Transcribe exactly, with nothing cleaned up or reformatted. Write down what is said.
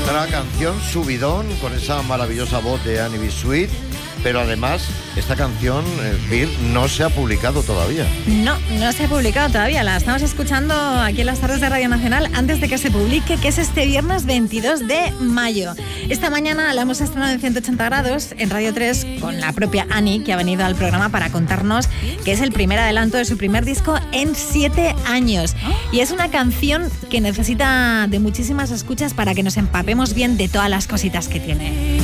Otra canción subidón con esa maravillosa voz de Annie B. Sweet, pero además esta canción, eh, Bill, no se ha publicado todavía. No, no se ha publicado todavía. La estamos escuchando aquí en las tardes de Radio Nacional antes de que se publique, que es este viernes veintidós de mayo. Esta mañana la hemos estrenado en ciento ochenta grados en Radio tres con la propia Annie, que ha venido al programa para contarnos que es el primer adelanto de su primer disco en siete años. Y es una canción que necesita de muchísimas escuchas para que nos empapemos bien de todas las cositas que tiene.